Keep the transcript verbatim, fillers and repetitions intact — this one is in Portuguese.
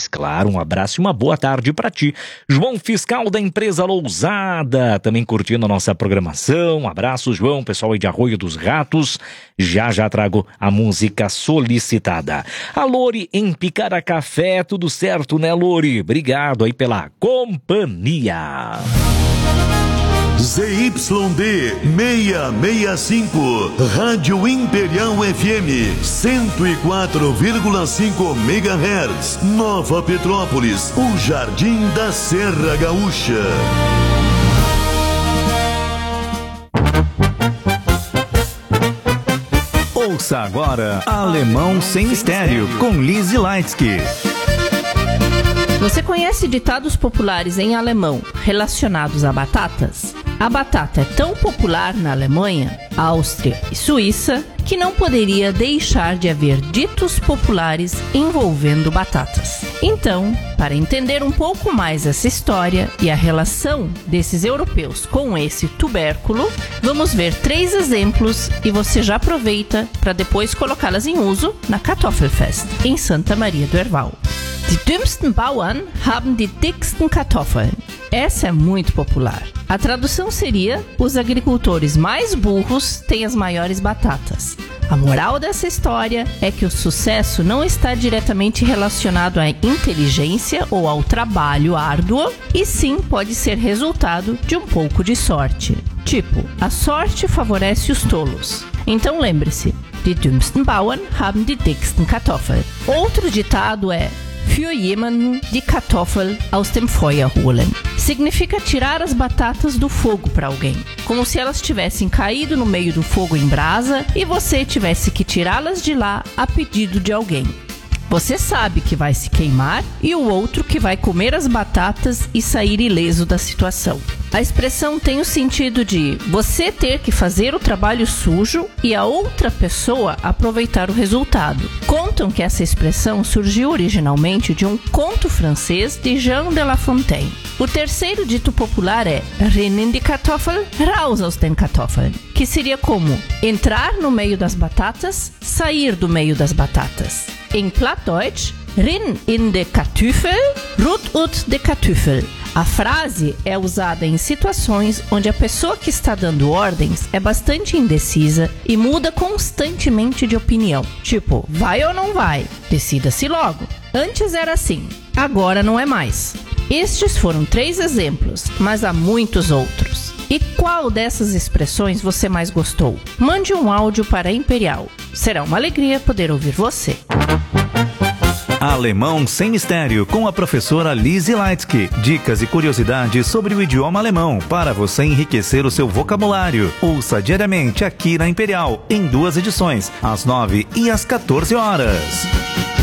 mas claro, um abraço e uma boa tarde para ti. João Fiscal da empresa Lousada, também curtindo a nossa programação. Um abraço, João, pessoal aí de Arroio dos Ratos. Já já trago a música solicitada. A Lori em Picaracafé, tudo certo, né, Lori? Obrigado aí pela companhia. Z Y D seiscentos e sessenta e cinco, Rádio Imperial F M, cento e quatro vírgula cinco megahertz, Nova Petrópolis, o Jardim da Serra Gaúcha. Ouça agora Alemão Sem Mistério, com Lizzy Leitsky. Você conhece ditados populares em alemão relacionados a batatas? A batata é tão popular na Alemanha, Áustria e Suíça que não poderia deixar de haver ditos populares envolvendo batatas. Então, para entender um pouco mais essa história e a relação desses europeus com esse tubérculo, vamos ver três exemplos e você já aproveita para depois colocá-las em uso na Kartoffelfest, em Santa Maria do Herval. Die dümmsten Bauern haben die dicksten Kartoffeln. Essa é muito popular. A tradução seria: os agricultores mais burros têm as maiores batatas. A moral dessa história é que o sucesso não está diretamente relacionado à inteligência ou ao trabalho árduo, e sim pode ser resultado de um pouco de sorte. Tipo, a sorte favorece os tolos. Então lembre-se, die dümmsten Bauern haben die dicksten Kartoffeln. Outro ditado é: für jemanden die Kartoffel aus dem Feuer holen. Significa tirar as batatas do fogo para alguém, como se elas tivessem caído no meio do fogo em brasa e você tivesse que tirá-las de lá a pedido de alguém. Você sabe que vai se queimar e o outro que vai comer as batatas e sair ileso da situação. A expressão tem o sentido de você ter que fazer o trabalho sujo e a outra pessoa aproveitar o resultado. Contam que essa expressão surgiu originalmente de um conto francês de Jean de La Fontaine. O terceiro dito popular é rein in die Kartoffel, raus aus den Kartoffeln, que seria como entrar no meio das batatas, sair do meio das batatas. Em Plattdeutsch, rein in de Kartoffel, rut ut de Kartoffel. A frase é usada em situações onde a pessoa que está dando ordens é bastante indecisa e muda constantemente de opinião. Tipo, vai ou não vai? Decida-se logo. Antes era assim, agora não é mais. Estes foram três exemplos, mas há muitos outros. E qual dessas expressões você mais gostou? Mande um áudio para a Imperial. Será uma alegria poder ouvir você. Alemão Sem Mistério, com a professora Lizzy Leitsky. Dicas e curiosidades sobre o idioma alemão para você enriquecer o seu vocabulário. Ouça diariamente aqui na Imperial, em duas edições, às nove e às quatorze horas.